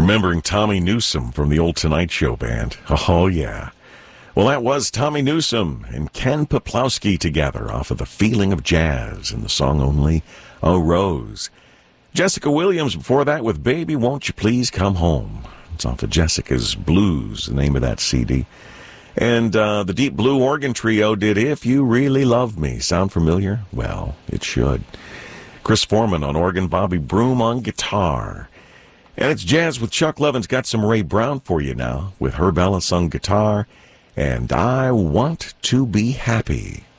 Remembering Tommy Newsom from the old Tonight Show band. Oh, yeah. Well, that was Tommy Newsom and Ken Peplowski together off of The Feeling of Jazz and the song Only a Rose. Jessica Williams before that with Baby Won't You Please Come Home. It's off of Jessica's Blues, the name of that CD. And the Deep Blue Organ Trio did If You Really Love Me. Sound familiar? Well, it should. Chris Foreman on organ, Bobby Broom on guitar. And it's Jazz with Chuck Levin's got some Ray Brown for you now with Herb Ellis on guitar and I Want to Be Happy.